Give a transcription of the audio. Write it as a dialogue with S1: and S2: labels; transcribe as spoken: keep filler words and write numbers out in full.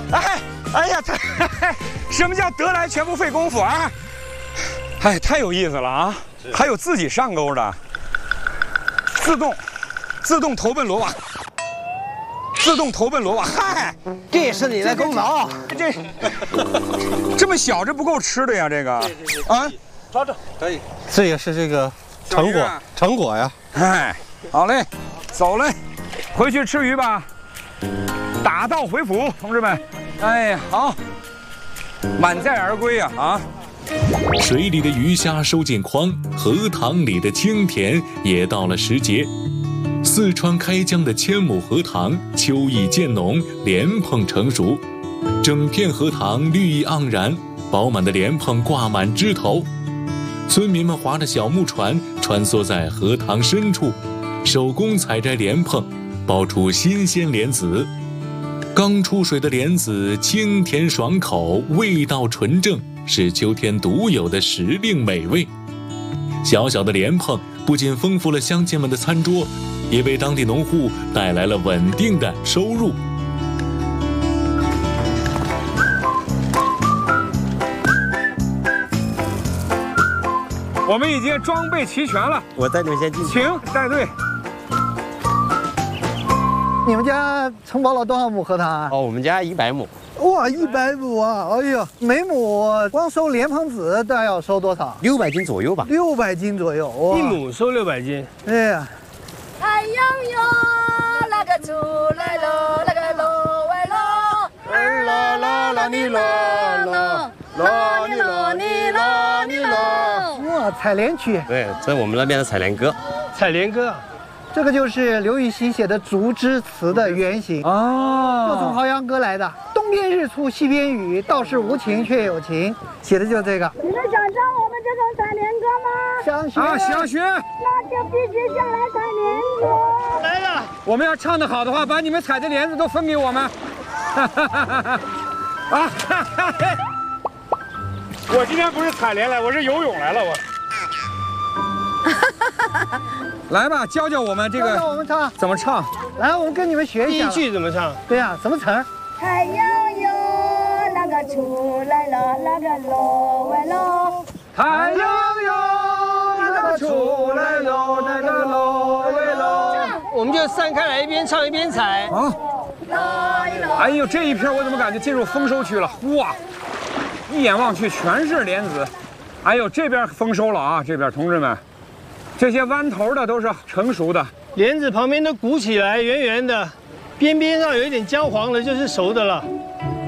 S1: 哎哎呀，太，什么叫得来全不费功夫啊？哎，太有意思了啊！还有自己上钩的，自动，自动投奔螺网，自动投奔螺网。嗨，
S2: 这也是你的功劳。
S1: 这这么小，这不够吃的呀，这个啊，
S2: 抓住可以。这也是这个成果，成果呀。
S1: 哎，好嘞，走嘞，回去吃鱼吧。打道回府，同志们。哎，好，满载而归啊啊！
S3: 水里的鱼虾收进筐，荷塘里的清甜也到了时节。四川开江的千亩荷塘，秋意渐浓，莲蓬成熟，整片荷塘绿意盎然，饱满的莲蓬挂满枝头。村民们划着小木船，穿梭在荷塘深处，手工采摘莲蓬，剥出新鲜莲子。刚出水的莲子清甜爽口，味道纯正，是秋天独有的时令美味。小小的莲蓬不仅丰富了乡亲们的餐桌，也为当地农户带来了稳定的收入。
S1: 我们已经装备齐全了，
S2: 我带你们先进去。
S1: 请带队。
S4: 你们家承包了多少亩荷塘啊？
S2: 哦，我们家一百亩。
S4: 哇，一百亩啊！哎呀，每亩光收莲蓬子大概要收多少？
S2: 六百斤左右吧。
S4: 六百斤左右，哇！
S5: 一亩收六百斤。
S4: 哎呀，
S6: 太阳哟，那个出来喽，那个喽喂喽，
S2: 儿啦啦啦你啦啦，啦你啦你啦你啦。
S4: 哇，采莲曲，
S2: 对，这是我们那边的采莲歌。
S5: 采莲歌。
S4: 这个就是刘禹锡写的《竹枝词》的原型
S1: 哦，
S4: 就从《豪阳歌》来的。东边日出西边雨，道是无晴却有晴，写的就是这个。
S6: 你们想唱我们这种采莲歌吗？
S4: 想学
S1: 啊，想学，
S6: 那就必须下来采莲歌。
S5: 来了，
S1: 我们要唱得好的话，把你们采的莲子都分给我们。哈哈哈哈哈！啊，哈哈哈！我今天不是采莲来，我是游泳来了，我。来吧，教教我们这个，
S4: 教教我们唱
S1: 怎么唱？
S4: 来，我们跟你们学
S5: 第一
S4: 一下。
S5: 句怎么唱？
S4: 对呀、啊，什么词儿？
S6: 太阳哟，那个出来了，那个喽喂喽。
S1: 太阳哟，那个出来喽，那个喽喂喽。
S5: 我们就散开来，一边唱一边采。
S1: 啊！哎呦，这一片我怎么感觉进入丰收区了？哇，一眼望去全是莲子。哎呦，这边丰收了啊！这边同志们。这些弯头的都是成熟的，
S5: 莲子旁边都鼓起来，圆圆的，边边上有一点焦黄的，就是熟的了。